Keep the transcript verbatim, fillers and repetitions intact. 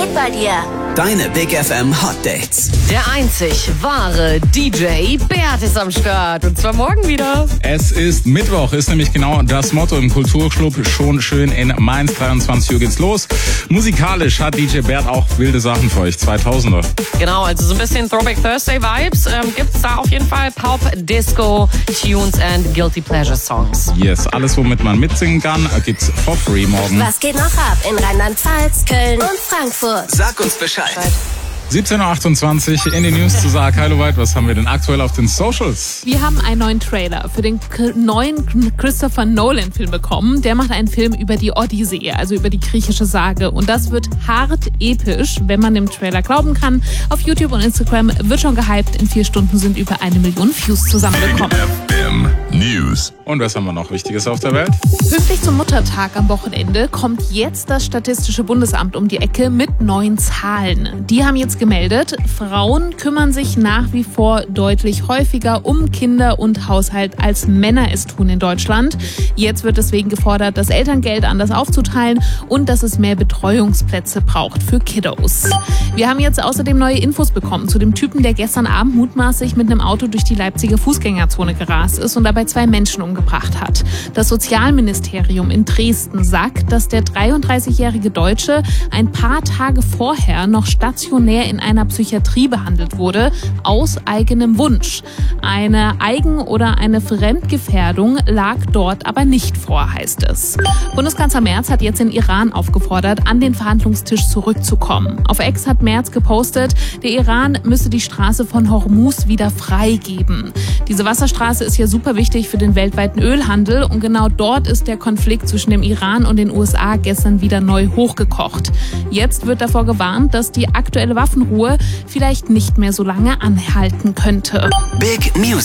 geht bei dir? Deine Big F M Hot Dates. Der einzig wahre D J Bert ist am Start. Und zwar morgen wieder. Es ist Mittwoch, ist nämlich genau das Motto im Kulturclub. Schon schön in Mainz. dreiundzwanzig Uhr geht's los. Musikalisch hat D J Bert auch wilde Sachen für euch. zweitausender. Genau, also so ein bisschen Throwback Thursday Vibes. Ähm, gibt's da auf jeden Fall Pop, Disco, Tunes and Guilty Pleasure Songs. Yes, alles womit man mitsingen kann, gibt's for free morgen. Was geht noch ab in Rheinland-Pfalz, Köln und Frankfurt? Sag uns Bescheid. siebzehn Uhr achtundzwanzig in den News zu Sarah Keiloweit. Was haben wir denn aktuell auf den Socials? Wir haben einen neuen Trailer für den k- neuen Christopher Nolan-Film bekommen. Der macht einen Film über die Odyssee, also über die griechische Sage. Und das wird hart episch, wenn man dem Trailer glauben kann. Auf YouTube und Instagram wird schon gehypt. In vier Stunden sind über eine Million Views zusammengekommen. News. Und was haben wir noch Wichtiges auf der Welt? Pünktlich zum Muttertag am Wochenende kommt jetzt das Statistische Bundesamt um die Ecke mit neuen Zahlen. Die haben jetzt gemeldet, Frauen kümmern sich nach wie vor deutlich häufiger um Kinder und Haushalt, als Männer es tun in Deutschland. Jetzt wird deswegen gefordert, das Elterngeld anders aufzuteilen und dass es mehr Betreuungsplätze braucht für Kiddos. Wir haben jetzt außerdem neue Infos bekommen zu dem Typen, der gestern Abend mutmaßlich mit einem Auto durch die Leipziger Fußgängerzone gerast ist und dabei zwei Menschen umgebracht hat. Das Sozialministerium in Dresden sagt, dass der dreiunddreißigjährige Deutsche ein paar Tage vorher noch stationär in einer Psychiatrie behandelt wurde, aus eigenem Wunsch. Eine Eigen- oder eine Fremdgefährdung lag dort aber nicht vor, heißt es. Bundeskanzler Merz hat jetzt den Iran aufgefordert, an den Verhandlungstisch zurückzukommen. Auf X hat Merz gepostet, der Iran müsse die Straße von Hormuz wieder freigeben. Diese Wasserstraße ist ja super wichtig für den weltweiten Ölhandel und genau dort ist der Konflikt zwischen dem Iran und den U S A gestern wieder neu hochgekocht. Jetzt wird davor gewarnt, dass die aktuelle Waffenruhe vielleicht nicht mehr so lange anhalten könnte. Big Music.